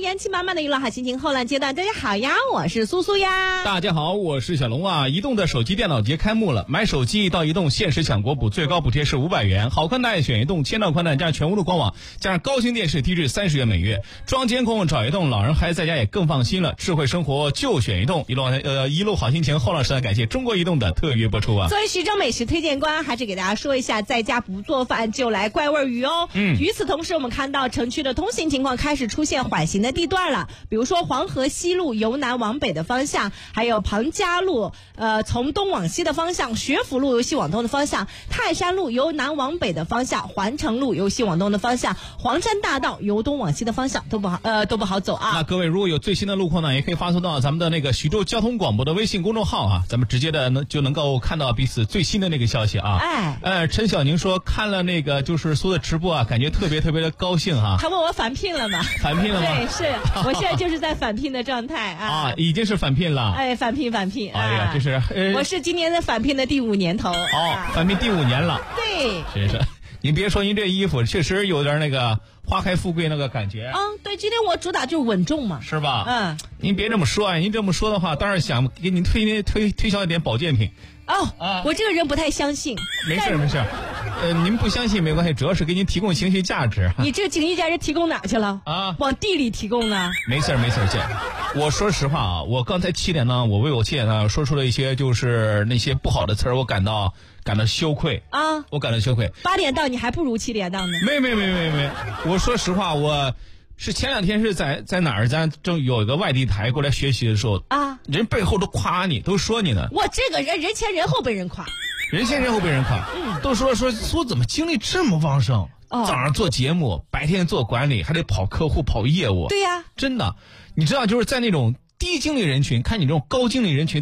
元气满满的娱乐好心情后浪阶段，大家好呀，我是苏苏呀。 大家好，我是小龙啊。移动的手机电脑节开幕了，买手机到移动限时抢国补，最高补贴是500元，好宽带选移动，千兆宽带加全屋的官网，加上高清电视低至30元每月，装监控找移动，老人孩子在家也更放心了。智慧生活就选移动，一路好心情后浪时代，感谢中国移动的特约播出啊。 作为徐州美食推荐官，还是给大家说一下，在家不做饭就来怪味鱼哦。与此同时，我们看到城区的通行情况开始出现缓行的地段了，比如说黄河西路由南往北的方向，还有庞家路从东往西的方向，学府路由西往东的方向，泰山路由南往北的方向，环城路由西往东的方向，黄山大道由东往西的方向都不好走啊。 那各位如果有最新的路况呢，也可以发送到咱们的那个徐州交通广播的微信公众号啊，咱们直接的就能够看到彼此最新的那个消息啊。陈小宁说看了那个就是苏的直播啊，感觉特别的高兴啊。 他问我返聘了吗？ 返聘了吗？ 对，是我现在就是在返聘的状态啊。 已经是返聘了。 返聘。 哎呀，这是我是今年的返聘的第5年头。 返聘第5年了。 对， 真是。您别说，您这衣服确实有点那个花开富贵那个感觉。 对，今天我主打就是稳重嘛， 是吧？您别这么说啊，您这么说的话，当然想给您推销一点保健品。 我这个人不太相信。 没事，您不相信没关系，主要是给您提供情绪价值。 你这个情绪价值提供哪去了？往地里提供呢？ 没事，姐，我说实话啊，我刚才7点呢，我为我7点呢说出了一些就是那些不好的词儿，我感到羞愧啊！我感到羞愧。 8点到你还不如7点到呢。 没，我说实话，我是前2天是在哪儿，咱正有一个外地台过来学习的时候啊，人背后都夸你，都说你呢。 我这个人前人后被人夸， 人前人后被人夸，都说苏怎么精力这么旺盛？早上做节目，白天做管理，还得跑客户、跑业务。 对呀， 真的，你知道就是在那种低精力人群，看你这种高精力人群。